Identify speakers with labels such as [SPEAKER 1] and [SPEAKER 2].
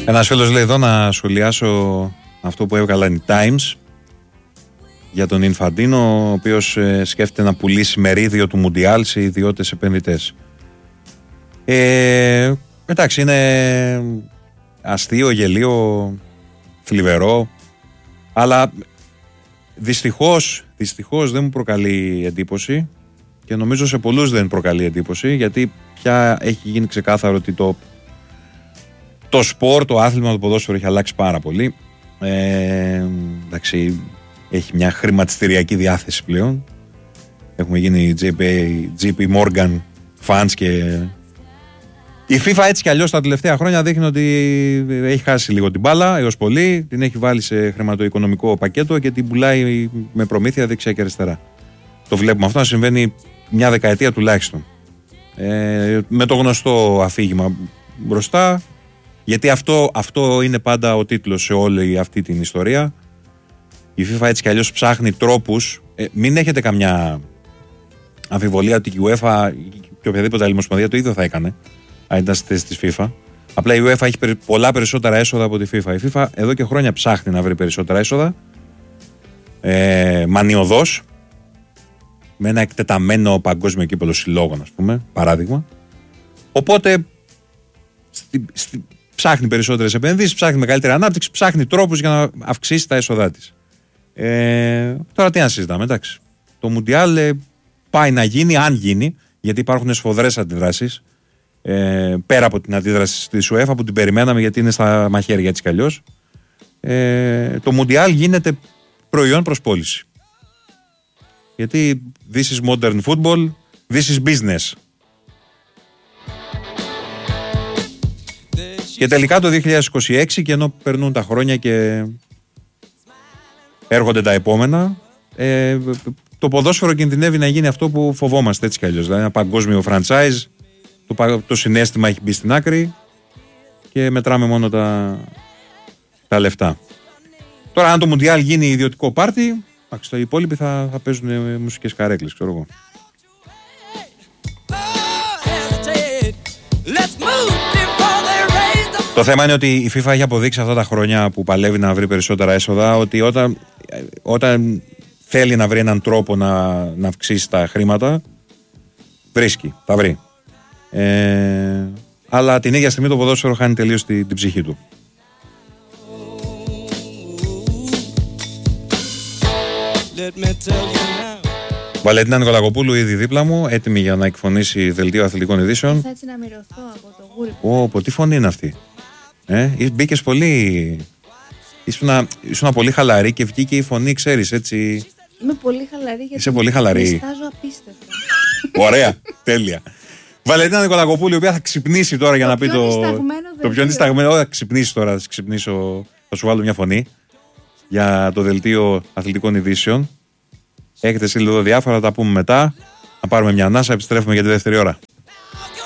[SPEAKER 1] Ένας φίλος λέει εδώ να σχολιάσω αυτό που έβγαλαν οι Times για τον Ινφαντίνο, ο οποίος σκέφτεται να πουλήσει μερίδιο του Μουντιάλ σε ιδιώτες επενδυτές. Εντάξει, είναι αστείο, γελίο, θλιβερό, αλλά δυστυχώς δεν μου προκαλεί εντύπωση και νομίζω σε πολλούς δεν προκαλεί εντύπωση, γιατί πια έχει γίνει ξεκάθαρο ότι το σπορ, το άθλημα, το ποδόσφαιρο έχει αλλάξει πάρα πολύ. Εντάξει, έχει μια χρηματιστηριακή διάθεση πλέον. Έχουμε γίνει JP Morgan fans και η FIFA έτσι κι αλλιώς τα τελευταία χρόνια δείχνει ότι έχει χάσει λίγο την μπάλα έως πολύ, την έχει βάλει σε χρηματοοικονομικό πακέτο και την πουλάει με προμήθεια δεξιά και αριστερά. Το βλέπουμε αυτό να συμβαίνει μια δεκαετία τουλάχιστον. Με το γνωστό αφήγημα μπροστά, γιατί αυτό είναι πάντα ο τίτλος σε όλη αυτή την ιστορία. Η FIFA έτσι κι αλλιώς ψάχνει τρόπους. Μην έχετε καμιά αμφιβολία ότι η UEFA και οποιαδήποτε άλλη ομοσπονδία το ίδιο θα έκανε αν ήταν στη θέση της FIFA. Απλά η UEFA έχει πολλά περισσότερα έσοδα από τη FIFA. Η FIFA εδώ και χρόνια ψάχνει να βρει περισσότερα έσοδα, μανιωδώς, με ένα εκτεταμένο παγκόσμιο κύπελλο συλλόγων, ας πούμε, παράδειγμα. Οπότε ψάχνει περισσότερες επενδύσεις, ψάχνει μεγαλύτερη ανάπτυξη, ψάχνει τρόπους για να αυξήσει τα έσοδά της. Τώρα τι να συζητάμε, εντάξει. Το Μουντιάλ πάει να γίνει, αν γίνει, γιατί υπάρχουν σφοδρές αντιδράσεις. Πέρα από την αντίδραση της UEFA που την περιμέναμε γιατί είναι στα μαχαίρια έτσι κι αλλιώς. Το Μουντιάλ γίνεται προϊόν προς πώληση. Γιατί this is modern football, this is business. Και τελικά το 2026, και ενώ περνούν τα χρόνια και έρχονται τα επόμενα, το ποδόσφαιρο κινδυνεύει να γίνει αυτό που φοβόμαστε έτσι κι αλλιώς. Δηλαδή ένα παγκόσμιο franchise, το συναίσθημα έχει μπει στην άκρη και μετράμε μόνο τα λεφτά. Τώρα αν το Μουντιάλ γίνει ιδιωτικό πάρτι, οι υπόλοιποι θα παίζουν μουσικές καρέκλες, ξέρω εγώ. Το θέμα είναι ότι η FIFA έχει αποδείξει αυτά τα χρόνια που παλεύει να βρει περισσότερα έσοδα ότι όταν θέλει να βρει έναν τρόπο να αυξήσει τα χρήματα, βρίσκει, θα βρει. Αλλά την ίδια στιγμή το ποδόσφαιρο χάνει τελείως την ψυχή του. Βαλεντίνα Νικολακοπούλου ήδη δίπλα μου, έτοιμη για να εκφωνήσει δελτίο αθλητικών ειδήσεων.
[SPEAKER 2] Θα έτσι να μυρωθώ από το γούρι.
[SPEAKER 1] Τι φωνή είναι αυτή. Μπήκες πολύ. Ήσουν πολύ χαλαρή και βγήκε η φωνή, ξέρεις, έτσι.
[SPEAKER 2] Είμαι πολύ χαλαρή γιατί
[SPEAKER 1] είσαι πολύ χαλαρή.
[SPEAKER 2] Διστάζω απίστευτα.
[SPEAKER 1] Ωραία, τέλεια. Βαλεντίνα Νικολακοπούλου, η οποία θα ξυπνήσει τώρα για να πει το πιο δισταγμένο. Θα ξυπνήσει τώρα, θα σου βάλω μια φωνή για το δελτίο αθλητικών ειδήσεων. Έχετε στείλει εδώ διάφορα, θα τα πούμε μετά. Να πάρουμε μια ανάσα, επιστρέφουμε για τη δεύτερη ώρα.